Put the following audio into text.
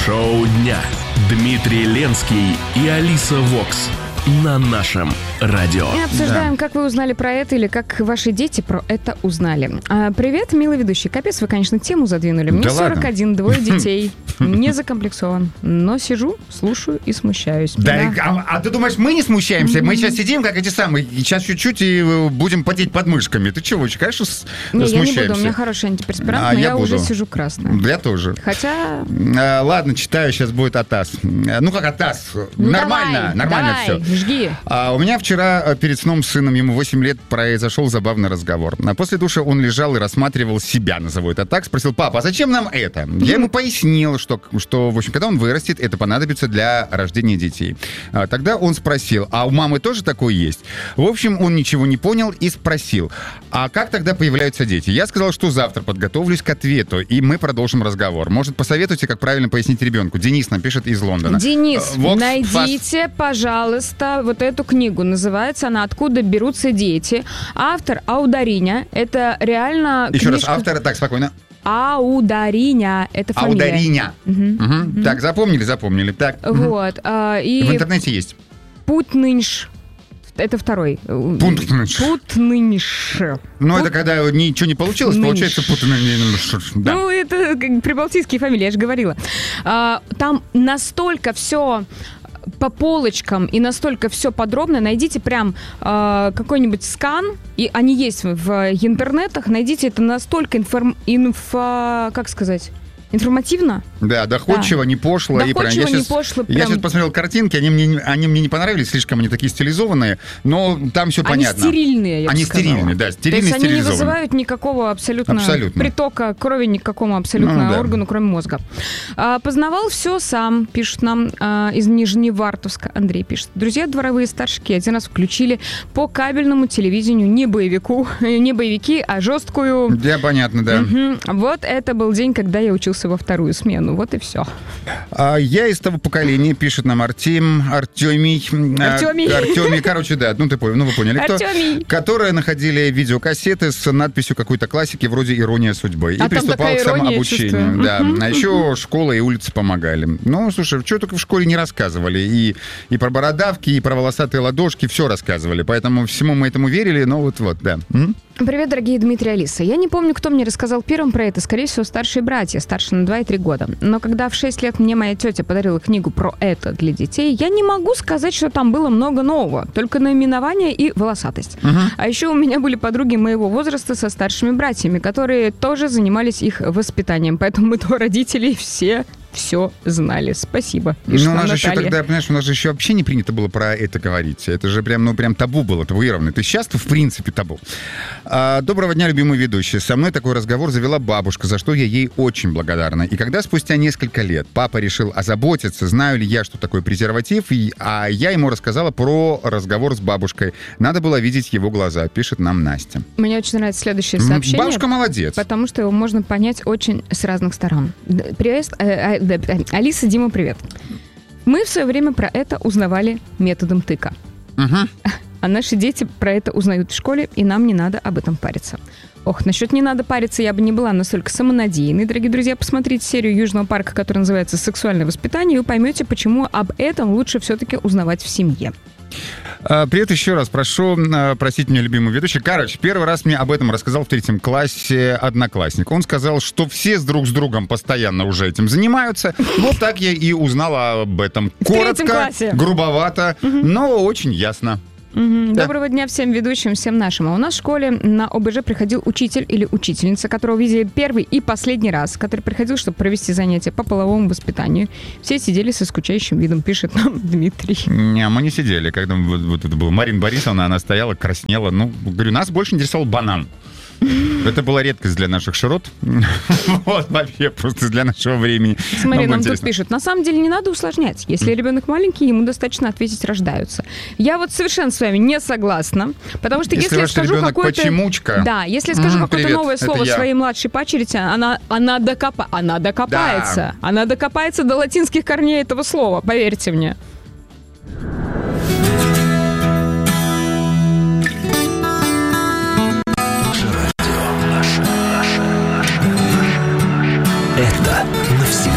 Шоу дня. Дмитрий Ленский и Алиса Вокс на нашем радио. Мы обсуждаем, как вы узнали про это или как ваши дети про это узнали. Привет, милый ведущий. Капец, вы, конечно, тему задвинули. Мне 41, двое детей. Не закомплексован. Но сижу, слушаю и смущаюсь. Да. А ты думаешь, мы не смущаемся? Мы сейчас сидим, как эти самые, и сейчас чуть-чуть и будем потеть подмышками. Ты чего, конечно, смущаемся. Я не буду, у меня хороший антиперспирант, но я уже сижу красная. Я тоже. Хотя... Ладно, читаю, сейчас будет АТАС. Ну, как АТАС? Нормально давай, все. Жги. У меня вчера перед сном с сыном, ему 8 лет, произошел забавный разговор. После душа он лежал и рассматривал себя, назову это так. Спросил: папа, а зачем нам это? Я ему пояснил, что, в общем, когда он вырастет, это понадобится для рождения детей. Тогда он спросил: а у мамы тоже такое есть? В общем, он ничего не понял и спросил: а как тогда появляются дети? Я сказал, что завтра подготовлюсь к ответу, и мы продолжим разговор. Может, посоветуйте, как правильно пояснить ребенку? Денис нам пишет из Лондона. Денис, найдите, пожалуйста, вот эту книгу. Называется она «Откуда берутся дети». Автор Аудариня. Это реально Еще книжка... раз, автор, так, спокойно. Аудариня. Это фамилия. Аудариня. Угу. Так, запомнили. Так. Вот. И в интернете есть. Путнынш. Это второй. Путнынш. Ну, это когда ничего не получилось, получается Путнынш. Да. Ну, это прибалтийские фамилии, я же говорила. Там настолько все по полочкам и настолько все подробно. Найдите прям какой-нибудь скан, и они есть в интернетах. Найдите, это настолько информативно. Да, доходчиво, не пошло. Доходчиво, не пошло. Я сейчас посмотрел картинки, они мне не понравились, слишком они такие стилизованные, но там все понятно. Они стерильные, я бы сказала. Стерильные, да, стилизованные. То есть они не вызывают никакого абсолютно притока крови ни к какому абсолютно органу, кроме мозга. Познавал все сам, пишут нам из Нижневартовска. Андрей пишет: друзья дворовые старшики один раз включили по кабельному телевидению не боевики, а жесткую. Да, понятно, да. Вот это был день, когда я учился во вторую смену. Вот и все. Я из того поколения, пишет нам Артемий. Короче, да, ну вы поняли, кто. Артемий. Которые находили видеокассеты с надписью какой-то классики вроде «Ирония судьбы» и приступал к самообучению. Да. А еще школа и улицы помогали. Ну, слушай, что только в школе не рассказывали. И про бородавки, и про волосатые ладошки, все рассказывали. Поэтому всему мы этому верили, но вот, да. Привет, дорогие Дмитрий и Алиса. Я не помню, кто мне рассказал первым про это. Скорее всего, старшие братья, старше на 2 и 3 года. Но когда в 6 лет мне моя тетя подарила книгу про это для детей, я не могу сказать, что там было много нового. Только наименование и волосатость. А еще у меня были подруги моего возраста со старшими братьями, которые тоже занимались их воспитанием. Поэтому мы то родители все знали. Спасибо. Ну, у нас же еще тогда, понимаешь, у нас же еще вообще не принято было про это говорить. Это же прям табу было, табуированное. То есть сейчас-то в принципе табу. Доброго дня, любимый ведущий. Со мной такой разговор завела бабушка, за что я ей очень благодарна. И когда спустя несколько лет папа решил озаботиться, знаю ли я, что такое презерватив, а я ему рассказала про разговор с бабушкой. Надо было видеть его глаза, пишет нам Настя. Мне очень нравится следующее сообщение. Бабушка молодец. Потому что его можно понять очень с разных сторон. Привет, Алиса, Дима, привет. Мы в свое время про это узнавали методом тыка. А наши дети про это узнают в школе, и нам не надо об этом париться. Ох, насчет не надо париться я бы не была настолько самонадеянной. Дорогие друзья, посмотрите серию Южного парка, которая называется «Сексуальное воспитание», и вы поймете, почему об этом лучше все-таки узнавать в семье. Привет еще раз. Прошу простить меня, любимый ведущий. Короче, первый раз мне об этом рассказал в 3 классе одноклассник. Он сказал, что все друг с другом постоянно уже этим занимаются. Вот так я и узнала об этом. Коротко, грубовато, но очень ясно. Да. Доброго дня всем ведущим, всем нашим. А у нас в школе на ОБЖ приходил учитель или учительница, которого видели первый и последний раз, который приходил, чтобы провести занятия по половому воспитанию. Все сидели со скучающим видом, пишет нам Дмитрий. Не, мы не сидели. Когда вот это была Марина Борисовна, она стояла, краснела. Ну, говорю, нас больше интересовал банан. Это была редкость для наших широт. Вот, вообще, просто для нашего времени. Смотри, нам тут пишут. На самом деле не надо усложнять. Если ребенок маленький, ему достаточно ответить «рождаются». Я вот совершенно с вами не согласна. Потому что если я скажу какое-то... почемучка... Да, если я скажу какое-то новое слово своей младшей пачерице, она докопается. Она докопается до латинских корней этого слова, поверьте мне.